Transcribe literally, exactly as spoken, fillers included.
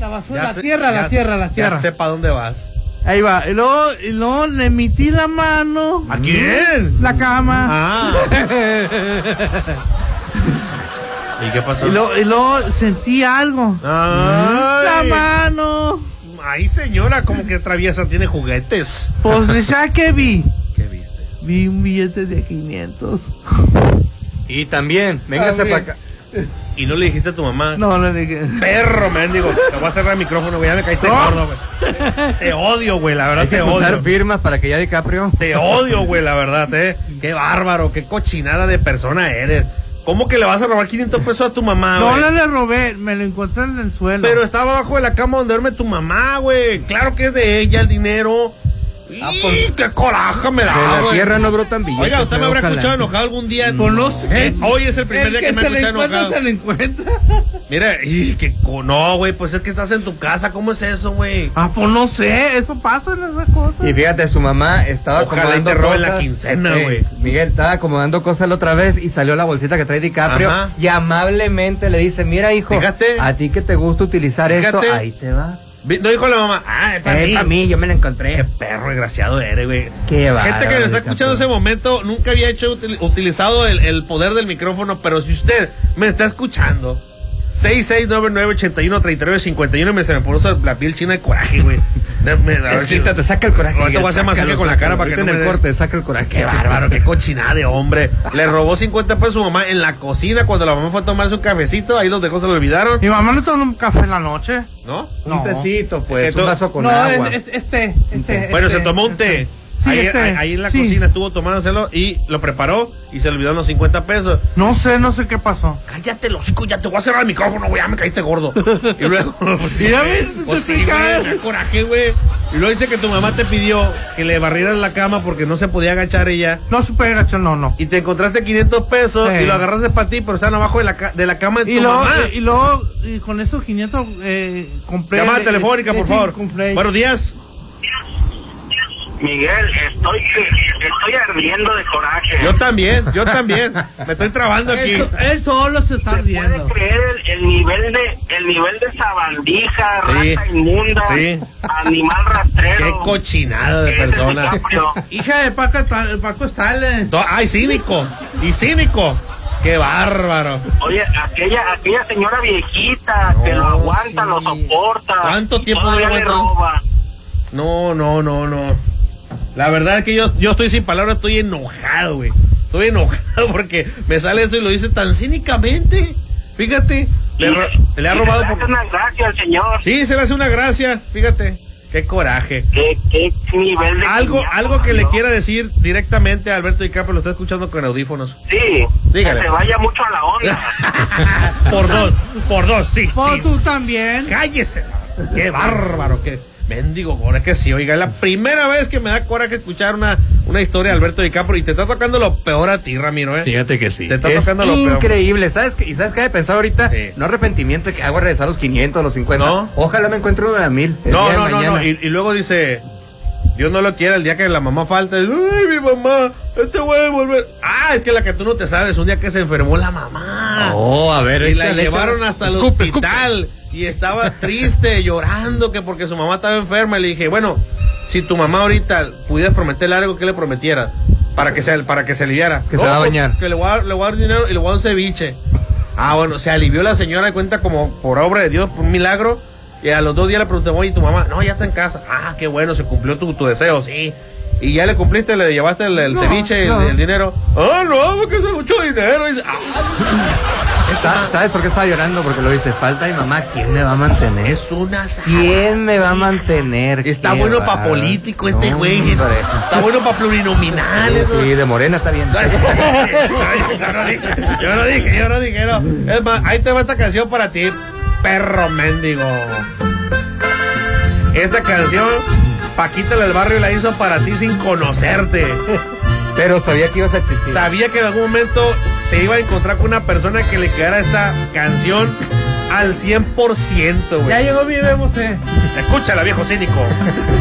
La basura, la sé, tierra, la tierra, la tierra. Ya sé para dónde vas. Ahí va. Y luego, y luego le metí la mano. ¿A quién? La cama. Ah. ¿Y qué pasó? Y luego, y luego sentí algo. Ay. La mano. Ay, señora, como que traviesa, tiene juguetes. Pues, ¿sabes qué vi? ¿Qué viste? Vi un billete de quinientos. Y también, véngase para acá. ¿Y no le dijiste a tu mamá? No, no le dije. Perro, mendigo. Te voy a cerrar el micrófono, güey. Ya me caíste ¿No? gordo, güey. Te odio, güey. La verdad, Hay que te juntar odio. firmas para que ya DiCaprio. Te odio, güey, la verdad, eh. Qué bárbaro, qué cochinada de persona eres. ¿Cómo que le vas a robar quinientos pesos a tu mamá, No güey? le, le robé, me lo encontré en el suelo. Pero estaba abajo de la cama donde duerme tu mamá, güey. Claro que es de ella el dinero. Ah, ¡Y por... qué coraje me da, De la güey! tierra no brotan billetes. Oiga, ¿usted me habrá ojalá. escuchado enojado algún día? Pues no sé. Eh, Hoy es el primer el día que, que me ha se le escuchado encuentra, enojado. se le encuentra. Mira, y que co- no, güey, pues es que estás en tu casa. ¿Cómo es eso, güey? Ah, pues no sé, eso pasa en esas cosas. Y fíjate, su mamá estaba Ojalá y acomodando te roben cosas. la quincena, Eh, güey. Miguel estaba acomodando cosas la otra vez y salió la bolsita que trae DiCaprio. Ajá. Y amablemente le dice, mira, hijo, Fíjate. a ti que te gusta utilizar Fíjate. esto, ahí te va. Vi- No dijo la mamá, ah, es para Eh, mí. para mí, yo me la Qué encontré. perro desgraciado eres, güey. Qué bárbaro, Gente que me está DiCaprio. escuchando en ese momento nunca había hecho util- utilizado el, el poder del micrófono, pero si usted me está escuchando, seis seis nueve nueve ocho uno tres nueve cinco uno, me se me puso la piel china de coraje, güey. De- me- a ver Es si- que te saca el coraje. Ahorita Miguel, voy a hacer sácalo, masaje con la sácalo. cara para que Ahorita no en me el dé- corte, saca el coraje. Qué bárbaro, qué cochinada de hombre. Le robó cincuenta pesos a su mamá en la cocina cuando la mamá fue a tomarse un cafecito, ahí los dejó, se lo olvidaron. Mi mamá no tomó un café en la noche. ¿No? No. Un tecito, pues, Esto- un vaso con no, agua. es- es- este, este. Bueno, este, se tomó un té. Sí, ahí, este, ahí- ahí en la sí. cocina estuvo tomándoselo y lo preparó y se le olvidaron los cincuenta pesos. No sé, no sé qué pasó. Cállate, los hocico, ya te voy a cerrar el micrófono, güey, ya me caíste gordo. Y luego, pues sí, Ya güey, ves, te pues sí, pica. güey, me da coraje, güey. Y luego dice que tu mamá te pidió que le barrieras la cama porque no se podía agachar ella. No se puede agachar, no, no. Y te encontraste quinientos pesos Sí. y lo agarraste para ti, pero están abajo de la, ca- de la cama de Y tu luego, mamá. y luego, y con esos quinientos, eh, compré. Llamada eh, telefónica, eh, por sí, favor. compré. Buenos días. Miguel, estoy estoy ardiendo de coraje. Yo también, yo también. Me estoy trabando aquí. Él, él solo se está ¿Se ardiendo. puede creer el, el nivel de el nivel de sabandija, Sí. rata inmunda, Sí. animal rastrero? Qué cochinada de que es persona. DiCaprio? Hija de Paco, Estal- Paco Stale. To- Ay, cínico. Y cínico. Qué bárbaro. Oye, aquella aquella señora viejita que No, lo aguanta, sí. lo soporta. ¿Cuánto y tiempo todavía lo le aguantó? roba? No, no, no, no. La verdad es que yo, yo estoy sin palabras, estoy enojado, güey. Estoy enojado porque me sale eso y lo dice tan cínicamente. Fíjate, le, ro- le ha Y robado se le por... hace una gracia al señor. Sí, se le hace una gracia, fíjate. Qué coraje. ¿Qué, qué nivel de Algo, piñata, algo que le ¿no? quiera decir directamente a Alberto DiCaprio, lo está escuchando con audífonos. Sí, Dígale. que se vaya mucho a la onda. Por dos, por dos, sí. Pues sí. tú también. Cállese. Qué bárbaro, qué mendigo coraje que sí, oiga, es la primera vez que me da coraje escuchar una, una historia de Alberto DiCaprio y te está tocando lo peor a ti, Ramiro, ¿eh? Fíjate que sí. Te está Es tocando lo peor. increíble. ¿Sabes qué? ¿Y sabes qué he pensado ahorita? Sí. No arrepentimiento de que hago a regresar los quinientos, los cincuenta. No. Ojalá me encuentre uno de a mil. el No, día de no, no, mañana. no. Y, y luego dice, Dios no lo quiera, el día que la mamá falte, ay, mi mamá, este güey volver. Ah, es que la que tú no te sabes, un día que se enfermó la mamá. Oh, a ver. Y la échale, llevaron échale. hasta el Escupe, escupe. hospital y estaba triste, llorando, que porque su mamá estaba enferma. Y le dije, bueno, si tu mamá ahorita pudieras prometerle algo, ¿qué le prometieras? Para que se, para que se aliviara. Que se va a bañar. Que le voy a, dar- le voy a dar dinero y le voy a dar un ceviche. Ah, bueno, se alivió la señora de cuenta como por obra de Dios, por un milagro. Y a los dos días le pregunté, oye, ¿tu mamá? No, ya está en casa. Ah, qué bueno, se cumplió tu, tu deseo, sí. Y ya le cumpliste, le llevaste el, el No, ceviche, no. El, el dinero. Ah, no, porque es mucho dinero. Y dice, ah, Sa- ¿Sabes por qué estaba llorando? Porque lo dice, falta mi mamá, ¿quién me va a mantener? es una sa- ¿Quién me va a mantener? Está Qué bueno para bárbaro. político este No, güey. hombre. Está bueno para plurinominal. eso. Sí, de Morena está bien. yo no dije, yo no dije, yo no dije, no. Es más, ahí te va esta canción para ti, perro mendigo. Esta canción, Paquita del Barrio la hizo para ti sin conocerte. Pero sabía que ibas a existir. Sabía que en algún momento se iba a encontrar con una persona que le quedara esta canción al cien por ciento, güey. Ya llegó mi bebé, José. Escúchala, viejo cínico.